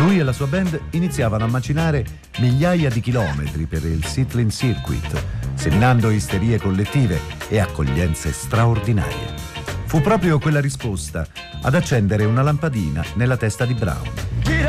Lui e la sua band iniziavano a macinare migliaia di chilometri per il Seatlin Circuit, seminando isterie collettive e accoglienze straordinarie. Fu proprio quella risposta ad accendere una lampadina nella testa di Brown.